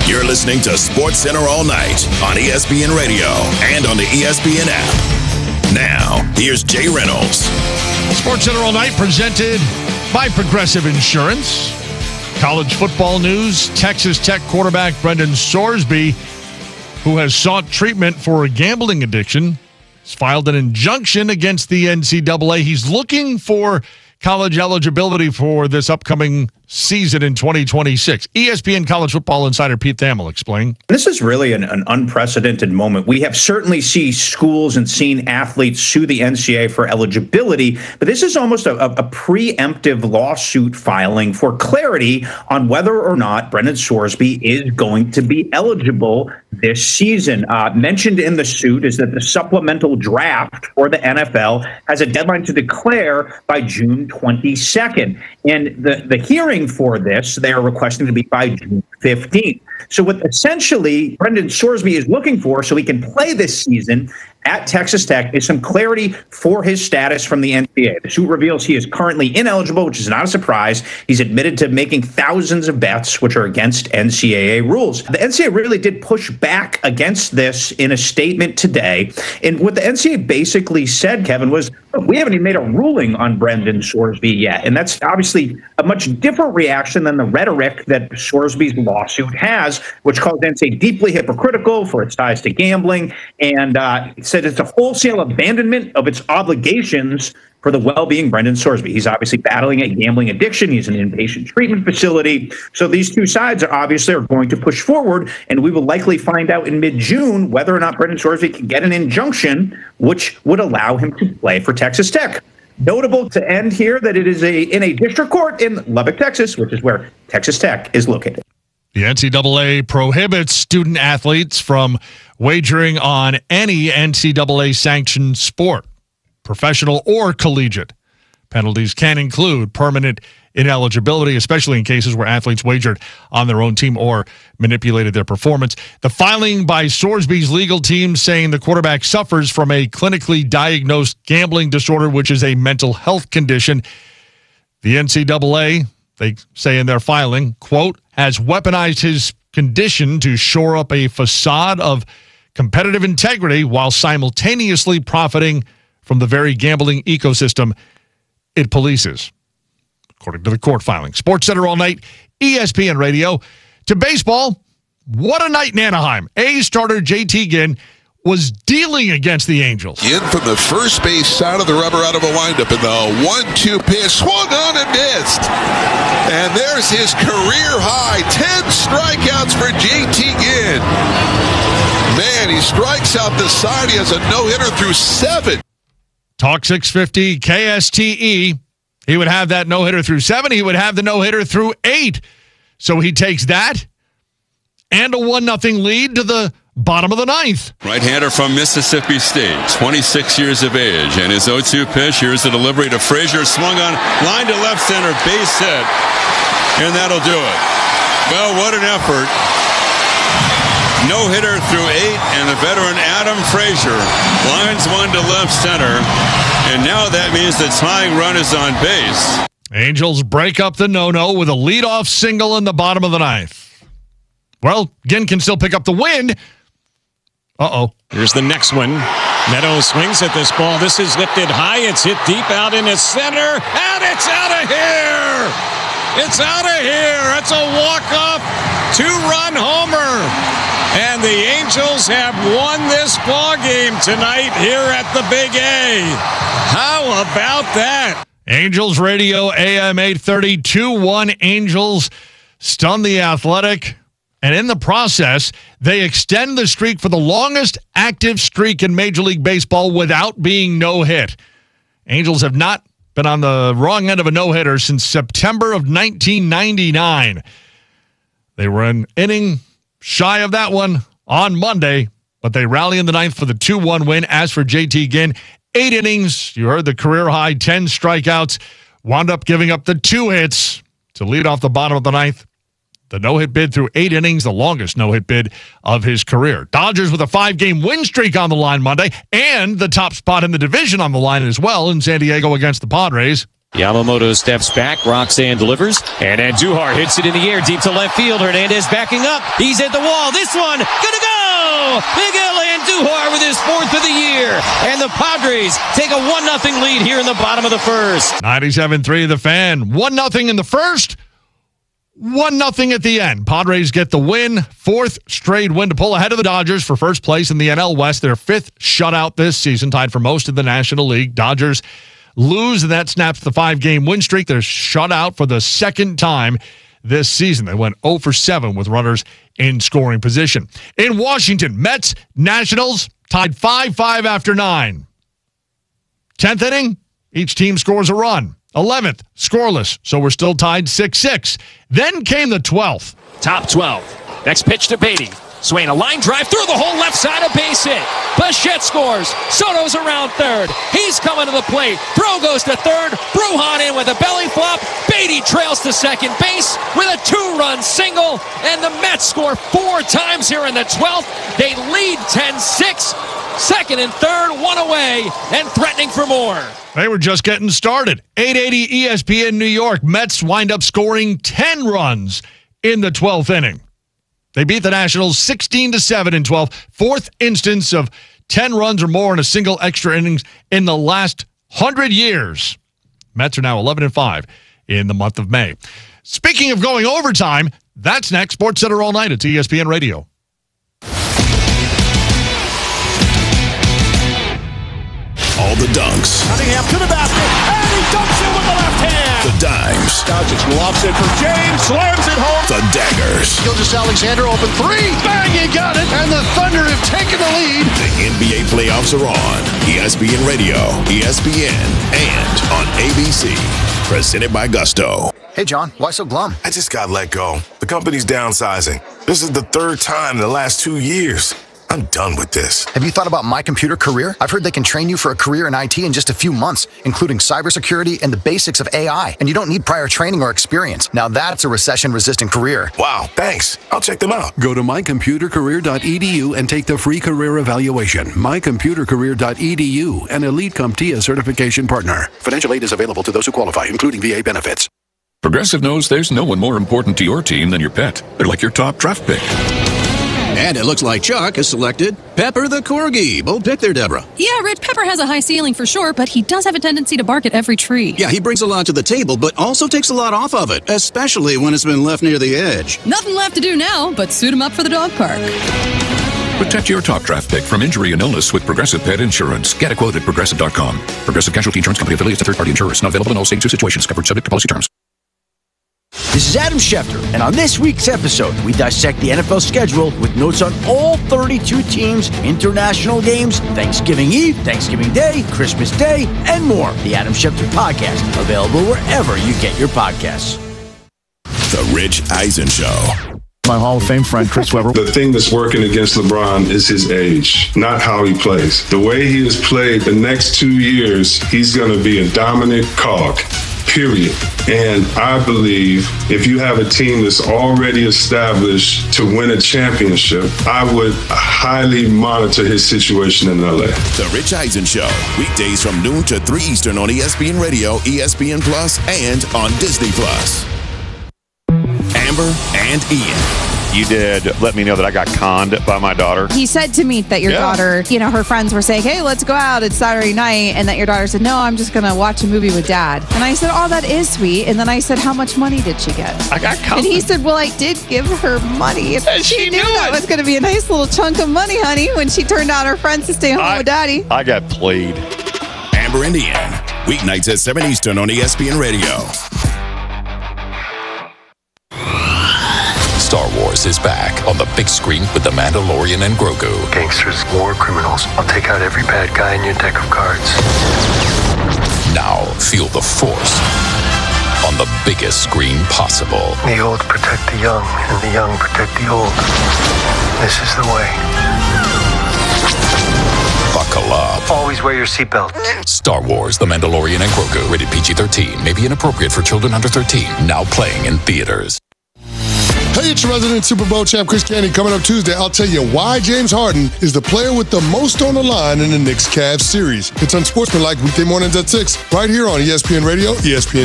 You're listening to Sports Center all night on ESPN Radio and on the ESPN app. Now, here's Jay Reynolds. Sports Center all night presented by Progressive Insurance. College football news. Texas Tech quarterback Brendan Sorsby, who has sought treatment for a gambling addiction, has filed an injunction against the NCAA. He's looking for college eligibility for this upcoming season in 2026. ESPN college football insider Pete Thamel explained. This is really an unprecedented moment. We have certainly seen schools and seen athletes sue the NCAA for eligibility, but this is almost a preemptive lawsuit filing for clarity on whether or not Brendan Sorsby is going to be eligible this season. Mentioned in the suit is that the supplemental draft for the NFL has a deadline to declare by June 22nd. And the hearing for this, they are requesting to be by June 15th. So what essentially Brendan Sorsby is looking for so he can play this season at Texas Tech is some clarity for his status from the NCAA. The suit reveals he is currently ineligible, which is not a surprise. He's admitted to making thousands of bets, which are against NCAA rules. The NCAA really did push back against this in a statement today. And what the NCAA basically said, Kevin, was, look, we haven't even made a ruling on Brendan Sorsby yet. And that's obviously a much different reaction than the rhetoric that Sorsby's lawsuit has, which calls NCAA deeply hypocritical for its ties to gambling and said it's a wholesale abandonment of its obligations for the well-being of Brendan Sorsby. He's obviously battling a gambling addiction. He's in an inpatient treatment facility. So these two sides are going to push forward, and we will likely find out in mid-June whether or not Brendan Sorsby can get an injunction which would allow him to play for Texas Tech. Notable to end here that it is in a district court in Lubbock, Texas, which is where Texas Tech is located. The NCAA prohibits student athletes from wagering on any NCAA-sanctioned sport, professional or collegiate. Penalties can include permanent ineligibility, especially in cases where athletes wagered on their own team or manipulated their performance. The filing by Sorsby's legal team saying the quarterback suffers from a clinically diagnosed gambling disorder, which is a mental health condition. The NCAA, they say in their filing, quote, has weaponized his condition to shore up a facade of competitive integrity while simultaneously profiting from the very gambling ecosystem it polices, according to the court filing. Sports Center all night, ESPN Radio. To baseball, what a night in Anaheim. A's starter JT Ginn was dealing against the Angels. In from the first base side of the rubber out of a windup, and the 1-2 pitch swung on and missed. And there's his career high 10 strikeouts for JT Ginn. Man, he strikes out the side. He has a no-hitter through 7. Talk 650 KSTE. He would have that no-hitter through 7. He would have the no-hitter through 8. So he takes that and a 1-0 lead to the bottom of the 9th. Right-hander from Mississippi State, 26 years of age, and his 0-2 pitch. Here's the delivery to Frazier, swung on, line to left center, base hit, and that'll do it. Well, what an effort. No-hitter through 8, and the veteran Adam Frazier lines one to left center, and now that means the tying run is on base. Angels break up the no-no with a leadoff single in the bottom of the 9th. Well, Ginn can still pick up the win. Uh-oh. Here's the next one. Meadows swings at this ball. This is lifted high. It's hit deep out in the center, and it's out of here. It's out of here. It's a walk-off 2-run homer. And the Angels have won this ball game tonight here at the Big A. How about that? Angels Radio AM 830 2-1. Angels stun the Athletic. And in the process, they extend the streak for the longest active streak in Major League Baseball without being no-hit. Angels have not been on the wrong end of a no-hitter since September of 1999. They were an inning shy of that one on Monday, but they rally in the 9th for the 2-1 win. As for JT Ginn, 8 innings. You heard the career high, 10 strikeouts. Wound up giving up the 2 hits to lead off the bottom of the 9th. The no-hit bid through 8 innings, the longest no-hit bid of his career. Dodgers with a 5-game win streak on the line Monday, and the top spot in the division on the line as well in San Diego against the Padres. Yamamoto steps back. Roxanne delivers. And Andujar hits it in the air deep to left field. Hernandez backing up. He's at the wall. This one, gonna go! Miguel Andujar with his 4th of the year. And the Padres take a 1-0 lead here in the bottom of the first. 97.3 The Fan. 1-0 in the first. 1-0 at the end. Padres get the win. 4th straight win to pull ahead of the Dodgers for first place in the NL West. Their 5th shutout this season, tied for most in the National League. Dodgers lose, and that snaps the 5-game win streak. They're shut out for the 2nd time this season. They went 0 for 7 with runners in scoring position. In Washington, Mets, Nationals tied 5-5 after 9. 10th inning, each team scores a run. 11th, scoreless, so we're still tied 6-6. Then came the 12th. Top 12. Next pitch to Beatty. Swain, a line drive through the whole left side, a base hit. Bichette scores. Soto's around third. He's coming to the plate. Throw goes to third. Brujan in with a belly flop. Beatty trails to second base with a 2-run single. And the Mets score 4 times here in the 12th. They lead 10-6. Second and third, 1 away, and threatening for more. They were just getting started. 880 ESPN New York. Mets wind up scoring 10 runs in the 12th inning. They beat the Nationals 16-7 in 12. 4th instance of 10 runs or more in a single extra innings in the last 100 years. Mets are now 11-5 in the month of May. Speaking of going overtime, that's next. Sports Center all night at ESPN Radio. All the dunks. Cunningham to the basket, and he dunks it with the left hand. The dimes. Doncic lofts it for James, slams it home. The daggers. Gilgeous-Alexander open 3, bang, he got it, and the Thunder have taken the lead. The NBA playoffs are on ESPN Radio, ESPN, and on ABC. Presented by Gusto. Hey, John, why so glum? I just got let go. The company's downsizing. This is the 3rd time in the last 2 years. I'm done with this. Have you thought about My Computer Career? I've heard they can train you for a career in IT in just a few months, including cybersecurity and the basics of AI. And you don't need prior training or experience. Now that's a recession-resistant career. Wow, thanks. I'll check them out. Go to mycomputercareer.edu and take the free career evaluation. mycomputercareer.edu, an Elite CompTIA certification partner. Financial aid is available to those who qualify, including VA benefits. Progressive knows there's no one more important to your team than your pet. They're like your top draft pick. And it looks like Chuck has selected Pepper the Corgi. Bold pick there, Deborah. Yeah, Rich, Pepper has a high ceiling for sure, but he does have a tendency to bark at every tree. Yeah, he brings a lot to the table, but also takes a lot off of it, especially when it's been left near the edge. Nothing left to do now but suit him up for the dog park. Protect your top draft pick from injury and illness with Progressive Pet Insurance. Get a quote at Progressive.com. Progressive Casualty Insurance Company affiliates and third-party insurers. Not available in all states or situations. Covered subject to policy terms. This is Adam Schefter, and on this week's episode, we dissect the NFL schedule with notes on all 32 teams, international games, Thanksgiving Eve, Thanksgiving Day, Christmas Day, and more. The Adam Schefter Podcast, available wherever you get your podcasts. The Rich Eisen Show. My Hall of Fame friend, Chris Webber. The thing that's working against LeBron is his age, not how he plays. The way he has played the next 2 years, he's going to be a dominant cog. Period. And I believe if you have a team that's already established to win a championship, I would highly monitor his situation in LA. The Rich Eisen Show, weekdays from noon to 3 Eastern on ESPN Radio, ESPN Plus, and on Disney Plus. Amber and Ian. You did let me know that I got conned by my daughter. He said to me that your daughter, her friends were saying, hey, let's go out. It's Saturday night. And that your daughter said, no, I'm just going to watch a movie with Dad. And I said, oh, that is sweet. And then I said, how much money did she get? I got conned. And he said, well, I did give her money. And she knew that was going to be a nice little chunk of money, honey, when she turned out her friends to stay home with Daddy. I got played. Amber and Ian, weeknights at 7 Eastern on ESPN Radio. Star Wars is back on the big screen with The Mandalorian and Grogu. Gangsters, war criminals. I'll take out every bad guy in your deck of cards. Now feel the Force on the biggest screen possible. The old protect the young, and the young protect the old. This is the way. Buckle up. Always wear your seatbelt. Star Wars, The Mandalorian and Grogu. Rated PG-13. May be inappropriate for children under 13. Now playing in theaters. Hey, it's your resident Super Bowl champ, Chris Canty. Coming up Tuesday, I'll tell you why James Harden is the player with the most on the line in the Knicks-Cavs series. It's Unsportsmanlike weekday mornings at 6, right here on ESPN Radio, ESPN